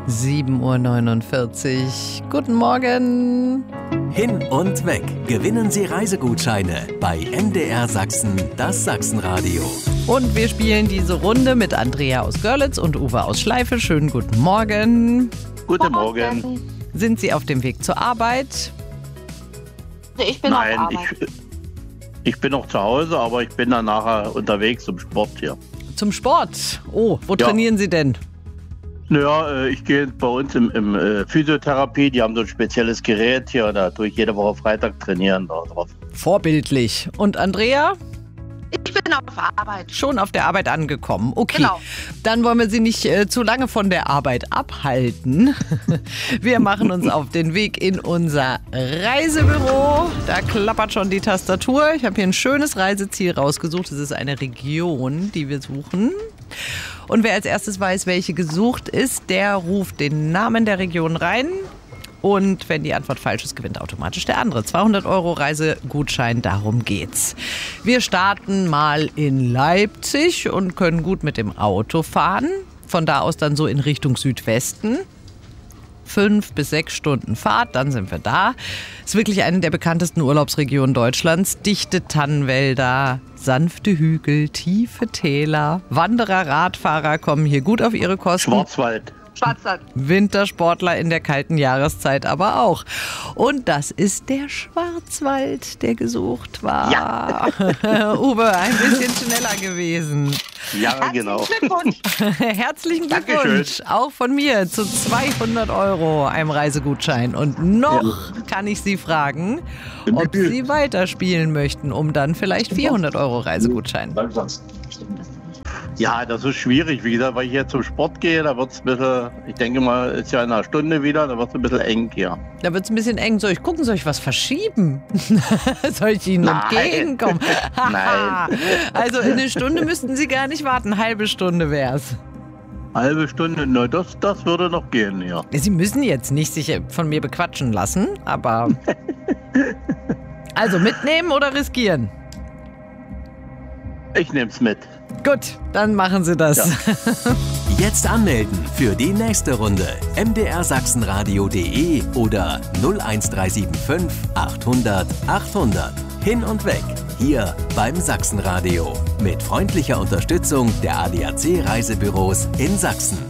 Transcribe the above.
7:49 Uhr. Guten Morgen. Hin und weg. Gewinnen Sie Reisegutscheine bei MDR Sachsen, das Sachsenradio. Und wir spielen diese Runde mit Andrea aus Görlitz und Uwe aus Schleife. Schönen guten Morgen. Guten Morgen. Sind Sie auf dem Weg zur Arbeit? Ich bin auf Arbeit. Ich bin noch zu Hause, aber ich bin dann nachher unterwegs zum Sport hier. Zum Sport? Oh, wo trainieren Sie denn? Naja, ich gehe bei uns im Physiotherapie, die haben so ein spezielles Gerät hier, da tue ich jede Woche Freitag trainieren da drauf. Vorbildlich. Und Andrea? Ich bin auf Arbeit. Schon auf der Arbeit angekommen. Okay, Genau. Dann wollen wir Sie nicht zu lange von der Arbeit abhalten. Wir machen uns auf den Weg in unser Reisebüro. Da klappert schon die Tastatur. Ich habe hier ein schönes Reiseziel rausgesucht. Es ist eine Region, die wir suchen. Und wer als erstes weiß, welche gesucht ist, der ruft den Namen der Region rein. Und wenn die Antwort falsch ist, gewinnt automatisch der andere. 200 € Reisegutschein, darum geht's. Wir starten mal in Leipzig und können gut mit dem Auto fahren. Von da aus dann so in Richtung Südwesten. 5 bis 6 Stunden Fahrt, dann sind wir da. Ist wirklich eine der bekanntesten Urlaubsregionen Deutschlands. Dichte Tannenwälder, sanfte Hügel, tiefe Täler. Wanderer, Radfahrer kommen hier gut auf ihre Kosten. Schwarzwald. Wintersportler in der kalten Jahreszeit aber auch. Und das ist der Schwarzwald, der gesucht war. Ja. Uwe, ein bisschen schneller gewesen. Ja, genau. Herzlichen Glückwunsch. Auch von mir zu 200 € einem Reisegutschein. Und noch kann ich Sie fragen, ob Sie weiterspielen möchten, um dann vielleicht 400 € Reisegutschein. Ja, das ist schwierig, wie gesagt, weil ich jetzt zum Sport gehe, da wird es ein bisschen, ich denke mal, ist ja in einer Stunde wieder, da wird es ein bisschen eng hier. Da wird es ein bisschen eng. Soll ich gucken, soll ich was verschieben? Soll ich Ihnen entgegenkommen? Nein. Also in eine Stunde müssten Sie gar nicht warten, halbe Stunde wär's. Halbe Stunde, na, das würde noch gehen, ja. Sie müssen jetzt nicht sich von mir bequatschen lassen, aber... Also mitnehmen oder riskieren? Ich nehme es mit. Gut, dann machen Sie das. Ja. Jetzt anmelden für die nächste Runde. mdrsachsenradio.de oder 01375 800 800. Hin und weg. Hier beim Sachsenradio. Mit freundlicher Unterstützung der ADAC Reisebüros in Sachsen.